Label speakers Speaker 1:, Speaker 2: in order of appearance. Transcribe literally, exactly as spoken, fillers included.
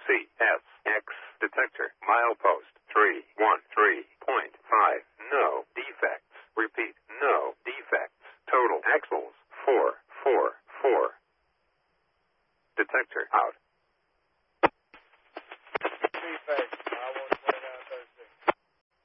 Speaker 1: C S X detector. Milepost three one three point five. No defects. Repeat. No defects. Total axles four four four. Detector out.
Speaker 2: Defect.